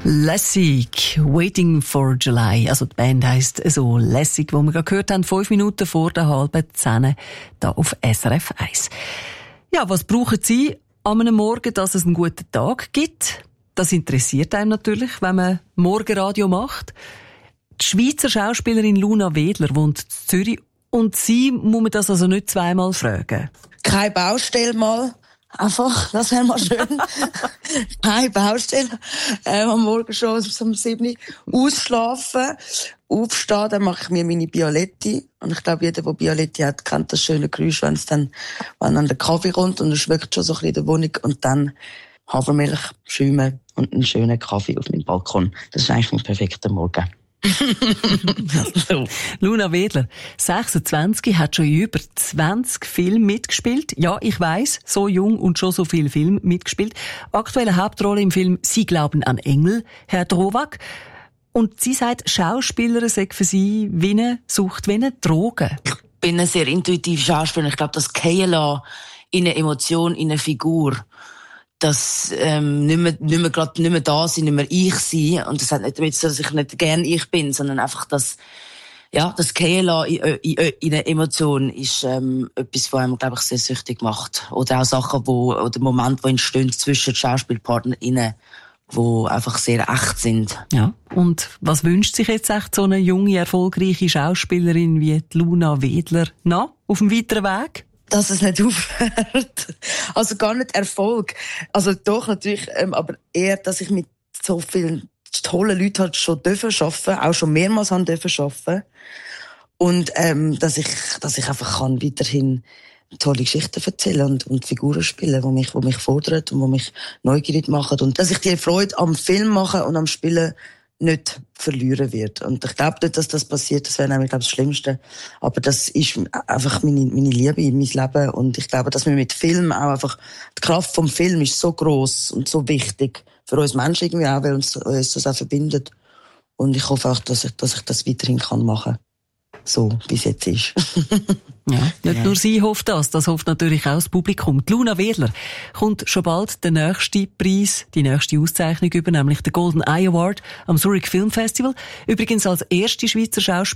Lässig, Waiting for July. Also die Band heisst so Lässig, wo wir gerade gehört haben, 5 Minuten vor der 9:30 da auf SRF 1. Ja, was brauchen Sie an einem Morgen, dass es einen guten Tag gibt? Das interessiert einem natürlich, wenn man Morgenradio macht. Die Schweizer Schauspielerin Luna Wedler wohnt in Zürich und sie muss man das also nicht zweimal fragen. Keine Baustelle mal. Einfach, das wäre mal schön. Keine Baustelle. Am Morgen schon um 7 Uhr ausschlafen, aufstehen, dann mache ich mir meine Bialetti. Und ich glaube, jeder, der Bialetti hat, kennt das schöne Geräusch, wenn dann der Kaffee kommt und es schmeckt schon so ein bisschen in der Wohnung. Und dann Hafermilch, Schäume und einen schönen Kaffee auf meinem Balkon. Das ist eigentlich mein perfekter Morgen. Luna Wedler, 26, hat schon in über 20 Filmen mitgespielt. Ja, ich weiss, so jung und schon so viele Filme mitgespielt. Aktuelle Hauptrolle im Film «Sie glauben an Engel», Herr Drowak. Und sie sagt, Schauspieler sei für sie wie eine Sucht, wie eine Droge. Ich bin ein sehr intuitiver Schauspieler. Ich glaube, das Fallen in eine Emotion, in eine Figur, dass nicht mehr da sein, nicht mehr ich sein. Und das hat nicht damit zu tun, dass ich nicht gern ich bin, sondern einfach, das Fallen in eine Emotion ist etwas, was einem, glaube ich, sehr süchtig macht. Oder auch Sachen, oder Momente, die entstehen zwischen SchauspielpartnerInnen, die einfach sehr echt sind. Ja. Und was wünscht sich jetzt echt so eine junge, erfolgreiche Schauspielerin wie die Luna Wedler noch auf dem weiteren Weg? Dass es nicht aufhört. Also gar nicht Erfolg. Also doch natürlich, aber eher, dass ich mit so vielen tollen Leuten halt schon arbeiten, auch schon mehrmals arbeiten. Und dass ich einfach kann weiterhin tolle Geschichten erzählen und Figuren spielen, die mich fordern und die mich neugierig machen. Und dass ich die Freude am Film machen und am Spielen nicht verlieren wird. Und ich glaube nicht, dass das passiert. Das wäre nämlich, glaube ich, das Schlimmste. Aber das ist einfach meine Liebe in mein Leben. Und ich glaube, dass wir mit Film auch einfach, die Kraft vom Film ist so gross und so wichtig für uns Menschen irgendwie auch, weil uns das auch verbindet. Und ich hoffe auch, dass ich das weiterhin machen kann. So, wie es jetzt ist. Ja, nicht nur sie hofft das hofft natürlich auch das Publikum. Die Luna Wedler kommt schon bald der nächste Preis, die nächste Auszeichnung über, nämlich den Golden Eye Award am Zurich Film Festival. Übrigens als erste Schweizer Schauspielerin